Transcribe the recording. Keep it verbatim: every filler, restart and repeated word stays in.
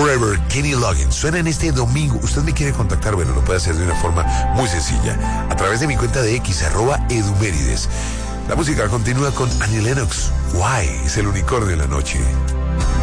Forever, Kenny Loggins. Suena en este domingo. Usted me quiere contactar, bueno, lo puede hacer de una forma muy sencilla. A través de mi cuenta de X, arroba edumérides. La música continúa con Annie Lennox. Why es el unicornio de la noche.